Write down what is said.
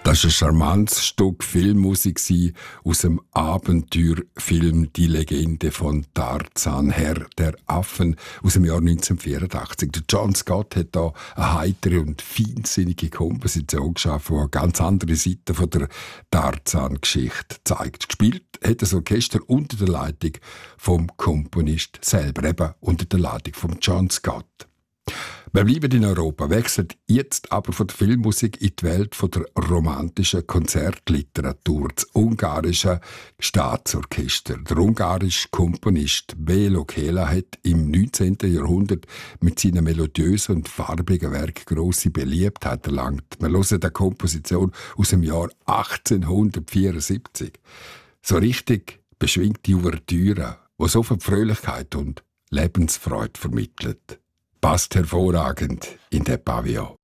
Das war ein charmantes Stück Filmmusik aus dem Abenteuerfilm «Die Legende von Tarzan, Herr der Affen» aus dem Jahr 1984. Der John Scott hat da eine heitere und feinsinnige Komposition geschaffen, die eine ganz andere Seite von der Tarzan-Geschichte zeigt. Gespielt hat das Orchester unter der Leitung vom Komponist selber, eben unter der Leitung von John Scott. Wir bleiben in Europa, wechseln jetzt aber von der Filmmusik in die Welt von der romantischen Konzertliteratur. Das ungarische Staatsorchester. Der ungarische Komponist Belo Kela hat im 19. Jahrhundert mit seinen melodiösen und farbigen Werken grosse Beliebtheit erlangt. Wir hören eine Komposition aus dem Jahr 1874. So richtig beschwingte Ouvertüre, die so viel Fröhlichkeit und Lebensfreude vermittelt. Passt hervorragend in den Pavillon.